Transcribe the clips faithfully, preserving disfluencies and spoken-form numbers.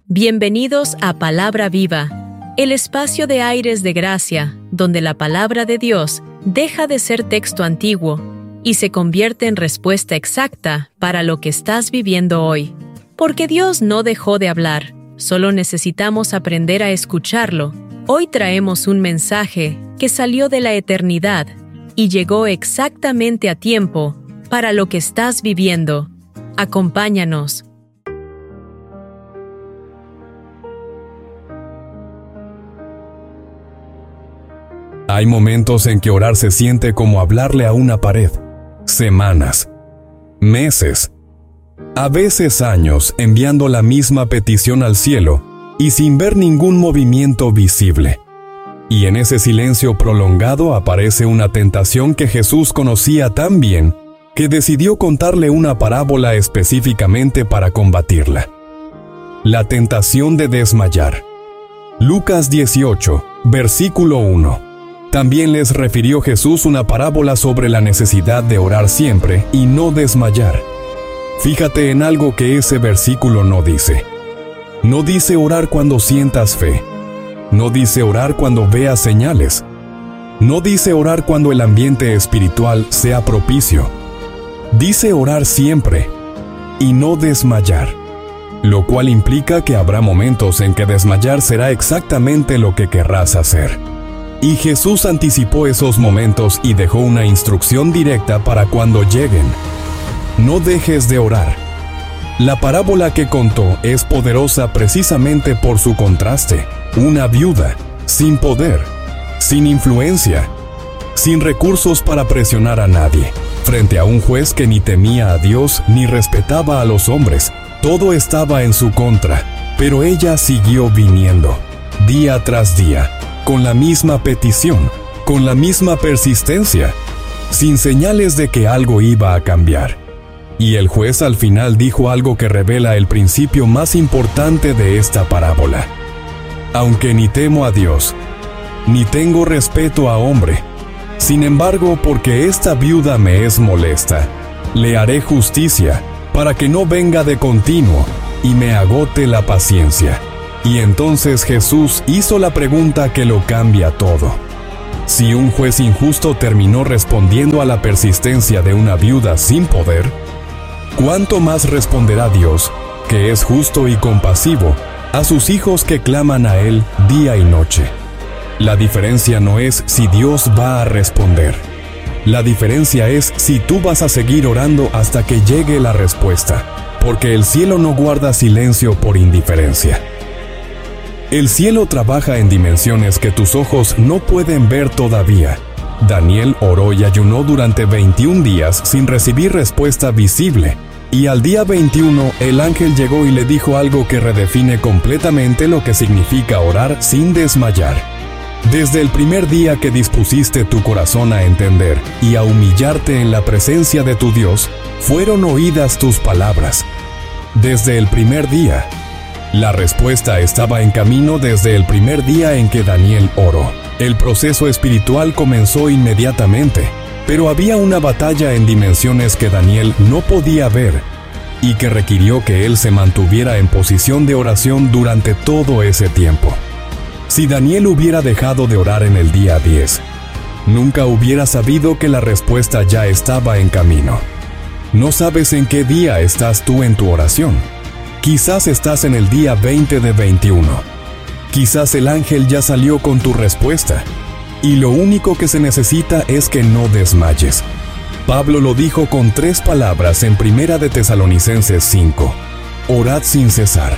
Bienvenidos a Palabra Viva, el espacio de aires de gracia, donde la palabra de Dios deja de ser texto antiguo y se convierte en respuesta exacta para lo que estás viviendo hoy. Porque Dios no dejó de hablar, solo necesitamos aprender a escucharlo. Hoy traemos un mensaje que salió de la eternidad y llegó exactamente a tiempo para lo que estás viviendo. Acompáñanos. Hay momentos en que orar se siente como hablarle a una pared. Semanas, meses, a veces años enviando la misma petición al cielo y sin ver ningún movimiento visible. Y en ese silencio prolongado aparece una tentación que Jesús conocía tan bien que decidió contarle una parábola específicamente para combatirla. La tentación de desmayar. Lucas dieciocho, versículo uno. También les refirió Jesús una parábola sobre la necesidad de orar siempre y no desmayar. Fíjate en algo que ese versículo no dice. No dice orar cuando sientas fe. No dice orar cuando veas señales. No dice orar cuando el ambiente espiritual sea propicio. Dice orar siempre y no desmayar, lo cual implica que habrá momentos en que desmayar será exactamente lo que querrás hacer. Y Jesús anticipó esos momentos y dejó una instrucción directa para cuando lleguen. No dejes de orar. La parábola que contó es poderosa precisamente por su contraste. Una viuda, sin poder, sin influencia, sin recursos para presionar a nadie, frente a un juez que ni temía a Dios ni respetaba a los hombres. Todo estaba en su contra, pero ella siguió viniendo, día tras día, con la misma petición, con la misma persistencia, sin señales de que algo iba a cambiar. Y el juez al final dijo algo que revela el principio más importante de esta parábola. Aunque ni temo a Dios, ni tengo respeto a hombre, sin embargo, porque esta viuda me es molesta, le haré justicia, para que no venga de continuo y me agote la paciencia. Y entonces Jesús hizo la pregunta que lo cambia todo. Si un juez injusto terminó respondiendo a la persistencia de una viuda sin poder, ¿cuánto más responderá Dios, que es justo y compasivo, a sus hijos que claman a Él día y noche? La diferencia no es si Dios va a responder. La diferencia es si tú vas a seguir orando hasta que llegue la respuesta, porque el cielo no guarda silencio por indiferencia. El cielo trabaja en dimensiones que tus ojos no pueden ver todavía. Daniel oró y ayunó durante veintiún días sin recibir respuesta visible. Y al día veintiuno, el ángel llegó y le dijo algo que redefine completamente lo que significa orar sin desmayar. Desde el primer día que dispusiste tu corazón a entender y a humillarte en la presencia de tu Dios, fueron oídas tus palabras. Desde el primer día. La respuesta estaba en camino desde el primer día en que Daniel oró. El proceso espiritual comenzó inmediatamente, pero había una batalla en dimensiones que Daniel no podía ver y que requirió que él se mantuviera en posición de oración durante todo ese tiempo. Si Daniel hubiera dejado de orar en el día diez, nunca hubiera sabido que la respuesta ya estaba en camino. No sabes en qué día estás tú en tu oración. Quizás estás en el día veinte de veintiuno. Quizás el ángel ya salió con tu respuesta. Y lo único que se necesita es que no desmayes. Pablo lo dijo con tres palabras en Primera de Tesalonicenses cinco. Orad sin cesar.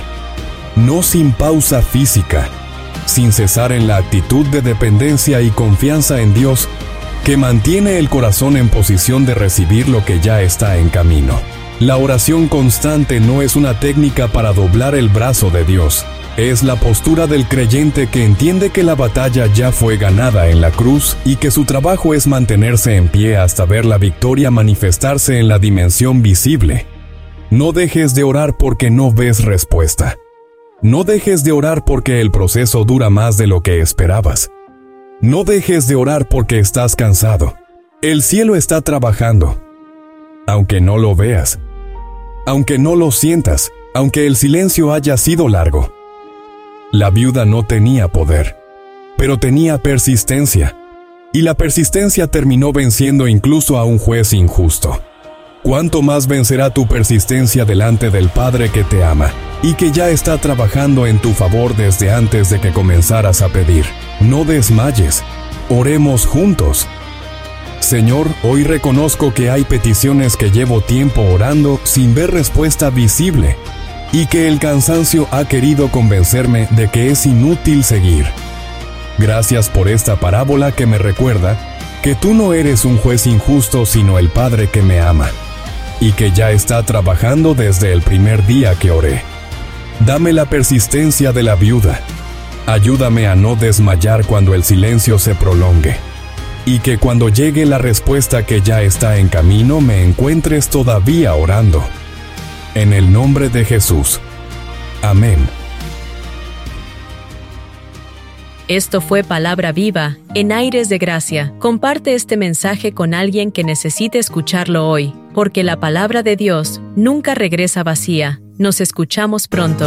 No sin pausa física. Sin cesar en la actitud de dependencia y confianza en Dios, que mantiene el corazón en posición de recibir lo que ya está en camino. La oración constante no es una técnica para doblar el brazo de Dios. Es la postura del creyente que entiende que la batalla ya fue ganada en la cruz y que su trabajo es mantenerse en pie hasta ver la victoria manifestarse en la dimensión visible. No dejes de orar porque no ves respuesta. No dejes de orar porque el proceso dura más de lo que esperabas. No dejes de orar porque estás cansado. El cielo está trabajando. Aunque no lo veas. Aunque no lo sientas, aunque el silencio haya sido largo, La viuda no tenía poder, pero tenía persistencia, y la persistencia terminó venciendo incluso a un juez injusto. ¿Cuánto más vencerá tu persistencia delante del Padre que te ama y que ya está trabajando en tu favor desde antes de que comenzaras a pedir? No desmayes. Oremos juntos. Señor, hoy reconozco que hay peticiones que llevo tiempo orando sin ver respuesta visible y que el cansancio ha querido convencerme de que es inútil seguir. Gracias por esta parábola que me recuerda que tú no eres un juez injusto sino el Padre que me ama y que ya está trabajando desde el primer día que oré. Dame la persistencia de la viuda. Ayúdame a no desmayar cuando el silencio se prolongue, y que cuando llegue la respuesta que ya está en camino me encuentres todavía orando. En el nombre de Jesús. Amén. Esto fue Palabra Viva, en Aires de Gracia. Comparte este mensaje con alguien que necesite escucharlo hoy, porque la palabra de Dios nunca regresa vacía. Nos escuchamos pronto.